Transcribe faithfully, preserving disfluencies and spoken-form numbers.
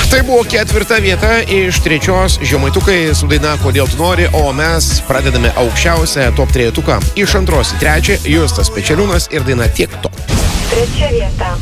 Tai buvo ketvirta vieta iš trečios žemaitukai su daina Kodėl tu nori, o mes pradedame aukščiausią top trejetuką. Iš antros į trečią Justas Pečeliūnas ir daina Tiek to. Trečia vieta.